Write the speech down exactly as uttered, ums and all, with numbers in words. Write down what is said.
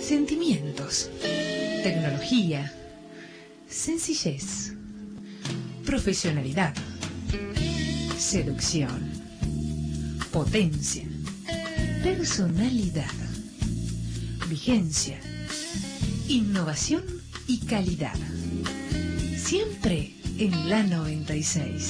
Sentimientos, tecnología, sencillez, profesionalidad, seducción, potencia, personalidad, vigencia, innovación y calidad. Siempre en la noventa y seis.